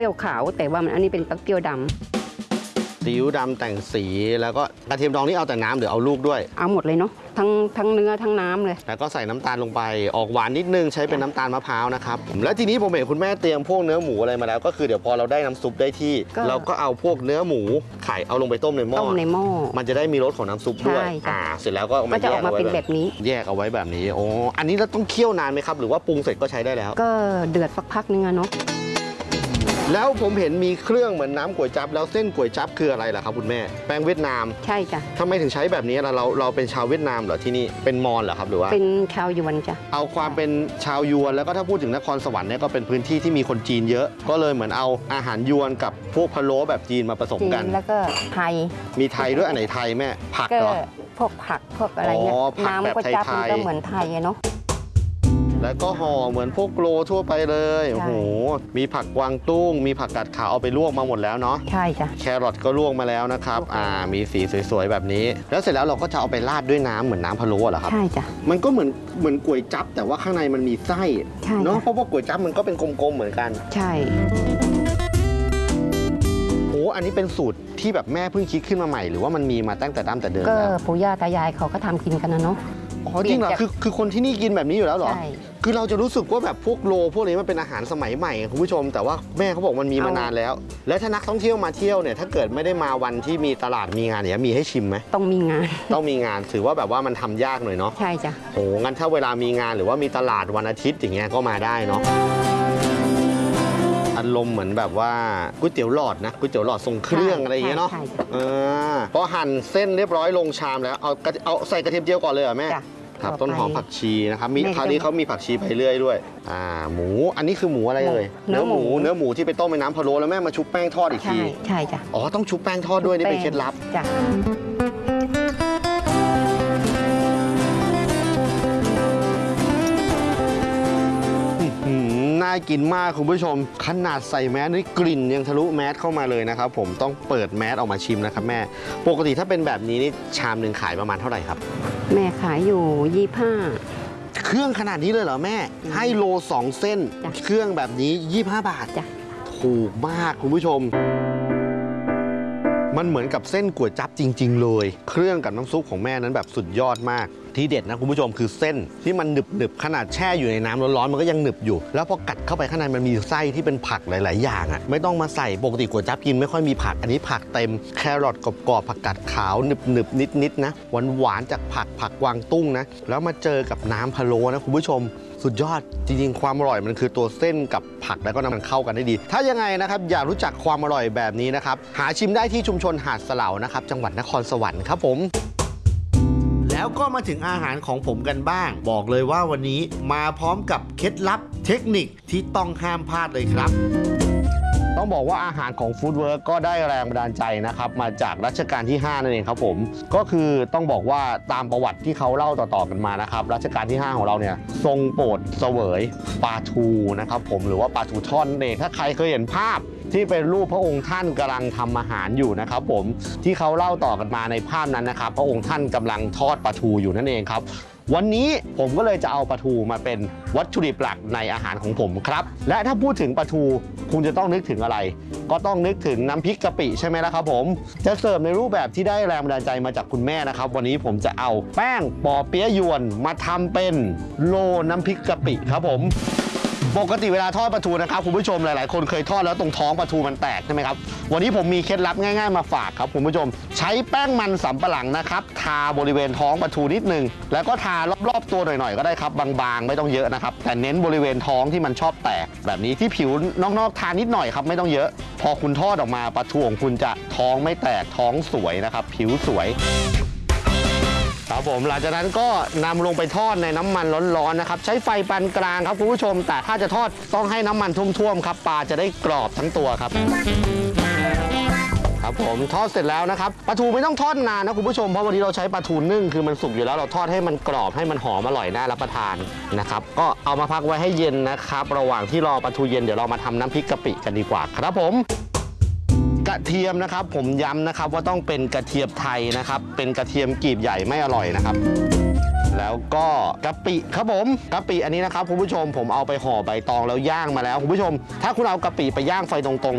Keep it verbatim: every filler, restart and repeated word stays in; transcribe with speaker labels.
Speaker 1: เปรี้ยวขาวแต่ว่ามันอันนี้เป็นเปรี้ยวดำ
Speaker 2: ซีอิ๊วดำแต่งสีแล้วก็กระเทียมดองนี่เอาแต่น้ำหรือเอาลูกด้วย
Speaker 1: เอาหมดเลยเนาะทั้งทั้งเนื้อทั้งน้ำเลย
Speaker 2: แล้วก็ใส่น้ำตาลลงไปออกหวานนิดนึงใช้เป็นน้ำตาลมะพร้าวนะครับแล้วทีนี้ผมเห็นคุณแม่เตรียมพวกเนื้อหมูอะไรมาแล้วก็คือเดี๋ยวพอเราได้น้ำซุปได้ที่เราก็เอาพวกเนื้อหมูไข่เอาลงไปต้มในหม้อ
Speaker 1: ต้มในหม้อ
Speaker 2: มันจะได้มีรสของน้ำซุปด้วยอ่าเสร็จแล้วก็
Speaker 1: มันจะออกมาเป็นแบบนี้
Speaker 2: แยกเอาไว้แบบนี้โอ้อันนี้เราต้องเคี่ยวนานไหมครับหรือว่าปรุงเสร็จก็ใช้ได้แล้ว
Speaker 1: ก็เดือดสักพักนึงอะเนาะ
Speaker 2: แล้วผมเห็นมีเครื่องเหมือนน้ำก๋วยจั๊บแล้วเส้นก๋วยจั๊บคืออะไรล่ะครับคุณแม่แป้งเวียดนาม
Speaker 1: ใช่จ้ะ
Speaker 2: ทำไมถึงใช้แบบนี้ล่ะเราเราเป็นชาวเวียดนามเหรอที่นี่เป็นมอญเหรอครับหรือว่า
Speaker 1: เป็นชาวยวนจ้ะ
Speaker 2: เอาความเป็นชาวยวนแล้วก็ถ้าพูดถึงนครสวรรค์เนี่ยก็เป็นพื้นที่ที่มีคนจีนเยอะก็เลยเหมือนเอาอาหารยวนกับพวกพะโล้แบบจีนมาผสมกัน
Speaker 1: แล้วก็ไทย
Speaker 2: มีไทยด้วยอันไหนไทยแม่ผักเหรอ
Speaker 1: พวกผักพวกอะไรเงี้ยน้ำก๋วยจั๊บมันก็เหมือนไทยเนาะ
Speaker 2: แล้วก็ห่อเหมือนพวกโรทั่วไปเลยโอ้โหมีผักกวางตุ้งมีผักกาดขาวเอาไปลวกมาหมดแล้วเนาะ
Speaker 1: ใช่จ้ะ
Speaker 2: แครอทก็ลวกมาแล้วนะครับอ่ามีสีสวยๆแบบนี้แล้วเสร็จแล้วเราก็จะเอาไปราดด้วยน้ำเหมือนน้ำพะโล้เหรอครับ
Speaker 1: ใช่จ้ะ
Speaker 2: มันก็เหมือนเหมือนก๋วยจั๊บแต่ว่าข้างในมันมีไส้เนาะเพราะว่าก๋วยจั๊บมันก็เป็นกลมๆเหมือนกัน
Speaker 1: ใช่
Speaker 2: โอ้อันนี้เป็นสูตรที่แบบแม่เพิ่งคิดขึ้นมาใหม่หรือว่ามันมีมาตั้งแต่ดั้งแต่เดิม
Speaker 1: ก็ปู่ย่าตายายเขาก็ทำกินกันนะเนาะ
Speaker 2: อ๋อจริงเหรอคือคือคนที่นี่กินแบบนี้อยู่แล้วเหรอใช่คือเราจะรู้สึกว่าแบบพวกโลพวกนี้มันเป็นอาหารสมัยใหม่คุณผู้ชมแต่ว่าแม่เขาบอกมันมีมานานแล้วแล้วถ้านักท่องเที่ยวมาเที่ยวเนี่ยถ้าเกิดไม่ได้มาวันที่มีตลาดมีงานเนี่ยมีให้ชิมไหม
Speaker 1: ต้องมีงาน
Speaker 2: ต้องมีงานถือว่าแบบว่ามันทำยากหน่อยเนาะ
Speaker 1: ใช่จ้ะ
Speaker 2: โอ้งั้นถ้าเวลามีงานหรือว่ามีตลาดวันอาทิตย์อย่างเงี้ยก็มาได้เนาะอารมณ์เหมือนแบบว่าก๋วยเตี๋ยวหลอดนะก๋วยเตี๋ยวหลอดทรงเครื่องอะไรอย่างเงี้ยเนาะเออพอหั่นเส้นเรียบร้อยลงชามแล้วเอาเอาใส่กระเทียมเจียวก่อนเลยเหรอแม่ครับต้นหอมผักชีนะครับมีคราวนี้เขามีผักชีไปเรื่อยด้วยอ่าหมูอันนี้คือหมูอะไรเลยเนื้อหมูเนื้อหมูที่ไปต้มในน้ำพะโล้แล้วแม่มาชุบแป้งทอดอีกที
Speaker 1: ใช่จ้ะ
Speaker 2: อ๋อต้องชุบแป้งทอดด้วยนี่เป็นเคล็ดลับ
Speaker 1: จ้ะ
Speaker 2: น่ากินมากคุณผู้ชมขนาดใส่แมสนี่กลิ่นยังทะลุแมสเข้ามาเลยนะครับผมต้องเปิดแมสออกมาชิมนะครับแม่ปกติถ้าเป็นแบบนี้นี่ชามหนึ่งขายประมาณเท่าไหร่ครับ
Speaker 1: แม่ขายอยู่ยี่สิบห้า
Speaker 2: เครื่องขนาดนี้เลยเหรอแม่ให้โลสองเส้นเครื่องแบบนี้ยี่สิบห้าบาท
Speaker 1: จ้ะ
Speaker 2: ถูกมากคุณผู้ชมมันเหมือนกับเส้นก๋วยจั๊บจริงๆเลยเครื่องกับน้ำซุปของแม่นั้นแบบสุดยอดมากที่เด็ดนะคุณผู้ชมคือเส้นที่มันหนึบหนึบขนาดแช่อยู่ในน้ำร้อนๆมันก็ยังหนึบอยู่แล้วพอกัดเข้าไปข้างในมันมีไส้ที่เป็นผักหลายๆอย่างอ่ะไม่ต้องมาใส่ปกติก๋วยจั๊บกินไม่ค่อยมีผักอันนี้ผักเต็มแครอทกรอบๆผักกาดขาวหนึบหนึบนิดๆนะหวานหวานจากผักผักกวางตุ้งนะแล้วมาเจอกับน้ำพะโล้นะคุณผู้ชมสุดยอดจริงๆความอร่อยมันคือตัวเส้นกับผักแล้วก็น้ำมันเข้ากันได้ดีถ้ายังไงนะครับอยากรู้จักความอร่อยแบบนี้นะครับหาชิมได้ที่ชุมชนหาดสะเหลานะครับจังหวัดนครสวรรค์ครับผมแล้วก็มาถึงอาหารของผมกันบ้างบอกเลยว่าวันนี้มาพร้อมกับเคล็ดลับเทคนิคที่ต้องห้ามพลาดเลยครับต้องบอกว่าอาหารของฟู้ดเวิร์กก็ได้แรงบันดาลใจนะครับมาจากรัชกาลที่ห้านั่นเองครับผมก็คือต้องบอกว่าตามประวัติที่เขาเล่าต่อๆกันมานะครับรัชกาลที่ห้าของเราเนี่ยทรงโปรดเสวยปลาทูนะครับผมหรือว่าปลาทูทอดเองถ้าใครเคยเห็นภาพที่เป็นรูปพระองค์ท่านกำลังทำอาหารอยู่นะครับผมที่เขาเล่าต่อกันมาในภาพนั้นนะครับพระองค์ท่านกำลังทอดปลาทูอยู่นั่นเองครับวันนี้ผมก็เลยจะเอาปลาทูมาเป็นวัตถุดิบหลักในอาหารของผมครับและถ้าพูดถึงปลาทูคุณจะต้องนึกถึงอะไรก็ต้องนึกถึงน้ำพริกกะปิใช่ไหมล่ะครับผมจะเสิร์ฟในรูปแบบที่ได้แรงบันดาลใจมาจากคุณแม่นะครับวันนี้ผมจะเอาแป้งปอเปี๊ยะยวนมาทำเป็นโลน้ำพริกกะปิครับผมปกติเวลาทอดปลาทูนะครับคุณผู้ชมหลายๆคนเคยทอดแล้วตรงท้องปลาทูมันแตกใช่ไหมครับวันนี้ผมมีเคล็ดลับง่ายๆมาฝากครับคุณผู้ชมใช้แป้งมันสำปะหลังนะครับทาบริเวณท้องปลาทูนิดนึงแล้วก็ทารอบๆตัวหน่อยๆก็ได้ครับบางๆไม่ต้องเยอะนะครับแต่เน้นบริเวณท้องที่มันชอบแตกแบบนี้ที่ผิวนอกๆทานิดหน่อยครับไม่ต้องเยอะพอคุณทอดออกมาปลาทูของคุณจะท้องไม่แตกท้องสวยนะครับผิวสวยครับผมหลังจากนั้นก็นำลงไปทอดในน้ำมันร้อนๆนะครับใช้ไฟปานกลางครับคุณผู้ชมแต่ถ้าจะทอดต้องให้น้ำมันท่วมๆครับปลาจะได้กรอบทั้งตัวครับครับผมทอดเสร็จแล้วนะครับปลาทูไม่ต้องทอดนานนะคุณผู้ชมเพราะวันนี้เราใช้ปลาทูนึ่งคือมันสุกอยู่แล้วเราทอดให้มันกรอบให้มันหอมอร่อยน่ารับประทานนะครับก็เอามาพักไว้ให้เย็นนะครับระหว่างที่รอปลาทูเย็นเดี๋ยวเรามาทำน้ำพริกกะปิกันดีกว่าครับผมกระเทียมนะครับผมย้ำนะครับว่าต้องเป็นกระเทียมไทยนะครับเป็นกระเทียมกลีบใหญ่ไม่อร่อยนะครับแล้วก็กะปิครับผมกะปิอันนี้นะครับคุณผู้ชมผมเอาไปห่อใบตองแล้วย่างมาแล้วคุณผู้ชมถ้าคุณเอากะปิไปย่างไฟตรง